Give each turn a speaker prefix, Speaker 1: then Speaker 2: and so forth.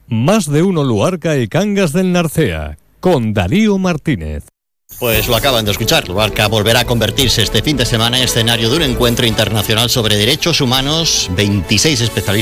Speaker 1: Más de uno Luarca y Cangas del Narcea, con Darío Martínez.
Speaker 2: Pues lo acaban de escuchar. Luarca volverá a convertirse este fin de semana en escenario de un encuentro internacional sobre derechos humanos. 26 especialistas